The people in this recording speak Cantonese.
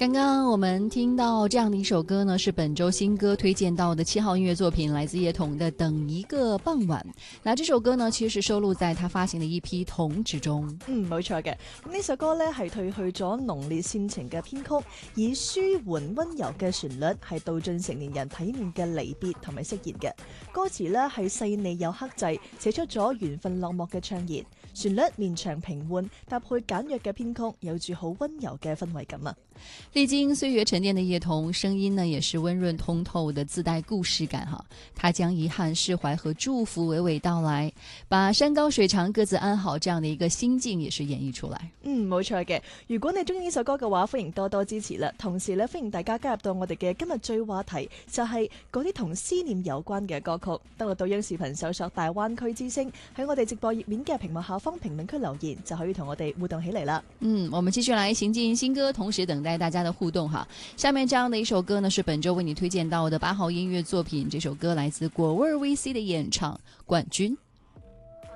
刚刚我们听到这样的一首歌呢，是本周新歌推荐到的7号音乐作品，来自叶童的《等一個傍晚》。那這首歌呢，其實收錄在他發行的一批童之中。 冇錯嘅。咁呢首歌呢，係褪去咗濃烈煽情嘅編曲，以舒緩溫柔嘅旋律，係道盡成年人體面嘅離別同埋釋然嘅。歌詞呢，係細膩又克制，寫出咗緣分落寞嘅悵然。旋律綿長平緩，搭配簡約嘅編曲，有住好溫柔嘅氛圍感啊！ 歷經歲月沉澱的葉童，聲音呢也是溫潤通透的，自帶故事感哈。他將遺憾、釋懷和祝福娓娓道來，把山高水長各自安好這樣的一個心境也是演繹出來。 冇錯嘅。如果你中意呢首歌嘅話，歡迎多多支持啦。同時咧，歡迎大家加入到我哋嘅今日最話題，就係嗰啲同思念有關嘅歌曲。登錄到央視頻搜索大灣區之聲，喺我哋直播頁面嘅屏幕下方評論區留言，就可以同我哋互動起嚟啦。 我們繼續來行進新歌，同時等待大家的互動哈。下面這樣的一首歌呢，是本周為你推薦到的8號音樂作品，這首歌來自果味 VC 的演唱《冠軍》。